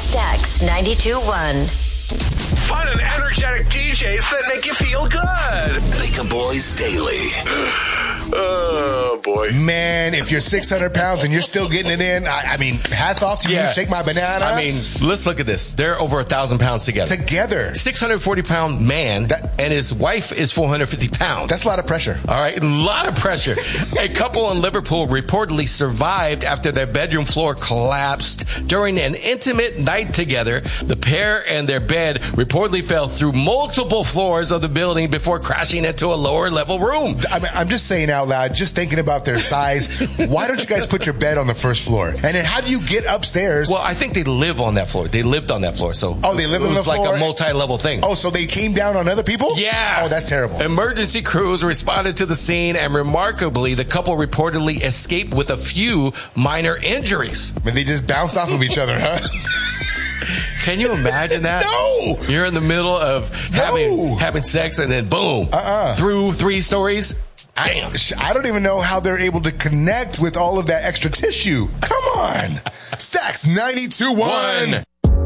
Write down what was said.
Stax 92.1. Fun and energetic DJs that make you feel good. Baker Boys Daily. Oh, boy. Man, if you're 600 pounds and you're still getting it in, I mean, hats off to you. Shake my banana. I mean, let's look at this. They're over 1,000 pounds together. 640-pound man, and his wife is 450 pounds. That's a lot of pressure. All right, a lot of pressure. A couple in Liverpool reportedly survived after their bedroom floor collapsed during an intimate night together. The pair and their bed reportedly fell through multiple floors of the building before crashing into a lower level room. I'm just saying out loud, just thinking about their size. Why don't you guys put your bed on the first floor? And then how do you get upstairs? Well, I think they live on that floor. They lived on that floor. So they live on the floor? It was like a multi-level thing. Oh, so they came down on other people? Yeah. Oh, that's terrible. Emergency crews responded to the scene, and remarkably, the couple reportedly escaped with a few minor injuries. I mean, they just bounced off of each other, huh? Can you imagine that? No! You're in the middle of having sex, and then boom, through 3 stories. Damn. I don't even know how they're able to connect with all of that extra tissue. Come on. Stax 92.1.